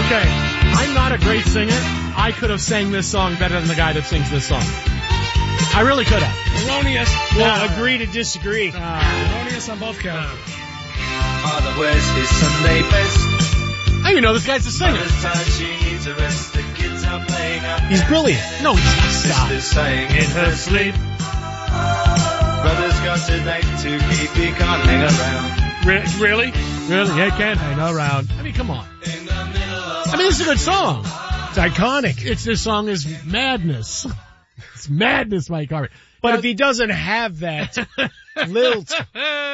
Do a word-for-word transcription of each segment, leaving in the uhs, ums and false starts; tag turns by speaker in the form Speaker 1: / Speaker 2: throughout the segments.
Speaker 1: Okay, I'm not a great singer. I could have sang this song better than the guy that sings this song. I really could have.
Speaker 2: Erroneous. We'll
Speaker 1: No.
Speaker 2: agree to disagree.
Speaker 1: Uh,
Speaker 2: Erroneous on both counts.
Speaker 3: Father wears his Sunday best.
Speaker 1: I even know this guy's a singer.
Speaker 3: Mother's tired, she needs a rest. The kids are playing up.
Speaker 2: He's brilliant.
Speaker 1: No, he's not. Stop.
Speaker 3: Sister's saying in her sleep. Brother's got a date to keep, he can't hang around.
Speaker 2: Re- really?
Speaker 1: Really? You can't hang around. I mean, come on.
Speaker 3: In the middle of
Speaker 1: I mean, this is a good song.
Speaker 2: It's iconic.
Speaker 1: It's this song is madness. It's madness, Mike Harvey.
Speaker 2: But if he doesn't have that lilt to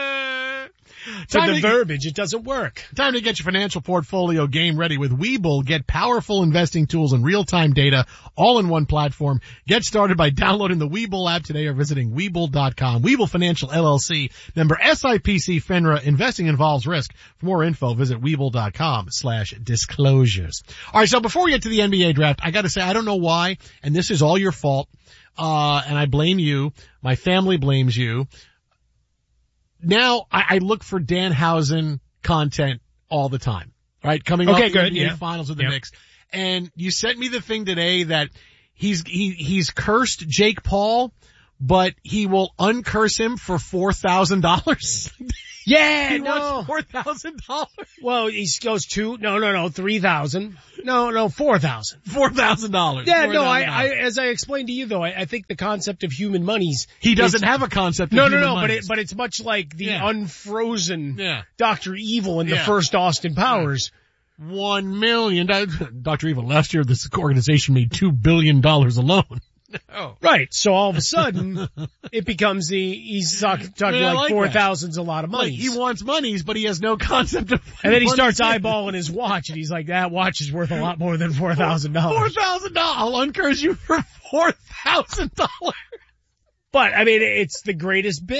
Speaker 1: Time
Speaker 2: the
Speaker 1: to-
Speaker 2: verbiage, it doesn't work.
Speaker 1: Time to get your financial portfolio game ready with Webull. Get powerful investing tools and real-time data all in one platform. Get started by downloading the Webull app today or visiting Webull dot com. Webull Financial L L C, member S I P C FINRA. Investing involves risk. For more info, visit Webull dot com slash disclosures. All right, so before we get to the N B A draft, I got to say I don't know why, and this is all your fault, uh, and I blame you. My family blames you. Now I, I look for Danhausen content all the time, right? Coming
Speaker 2: Okay,
Speaker 1: off the
Speaker 2: good,
Speaker 1: N B A
Speaker 2: yeah.
Speaker 1: finals with the
Speaker 2: Yep.
Speaker 1: Knicks. And you sent me the thing today that he's, he, he's cursed Jake Paul, but he will uncurse him for four thousand dollars.
Speaker 2: Yeah,
Speaker 1: He
Speaker 2: no.
Speaker 1: wants four thousand dollars.
Speaker 2: Well, he goes two, no, no, no, three thousand. No, no, four thousand.
Speaker 1: four thousand dollars.
Speaker 2: Yeah, no, I, I, as I explained to you though, I, I think the concept of human monies.
Speaker 1: He doesn't
Speaker 2: is-
Speaker 1: have a concept of
Speaker 2: No, no,
Speaker 1: human
Speaker 2: no, but
Speaker 1: monies.
Speaker 2: it, but it's much like the
Speaker 1: Yeah.
Speaker 2: unfrozen
Speaker 1: Yeah.
Speaker 2: Doctor Evil in the
Speaker 1: Yeah.
Speaker 2: first Austin Powers.
Speaker 1: One million dollars. Doctor Evil, last year this organization made two billion dollars alone. Oh.
Speaker 2: Right. So all of a sudden, it becomes the, he's talk, talking
Speaker 1: Yeah, I
Speaker 2: like
Speaker 1: like
Speaker 2: four
Speaker 1: that.
Speaker 2: thousand's a lot of money.
Speaker 1: Like, he wants monies, but he has no concept of
Speaker 2: And then he
Speaker 1: what
Speaker 2: starts
Speaker 1: money is.
Speaker 2: eyeballing his watch and he's like, that watch is worth a lot more than four thousand
Speaker 1: Four
Speaker 2: dollars.
Speaker 1: thousand dollars. I'll uncurse you for four thousand dollars.
Speaker 2: But I mean, it's the greatest bit.